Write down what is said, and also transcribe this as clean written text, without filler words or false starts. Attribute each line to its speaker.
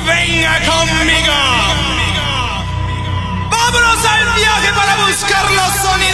Speaker 1: venga conmigo. Vámonos al viaje para buscar los sonidos